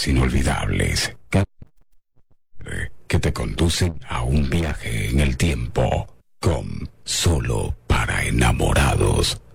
momentos inolvidables que te conducen a un viaje en el tiempo con Solo para Enamorados.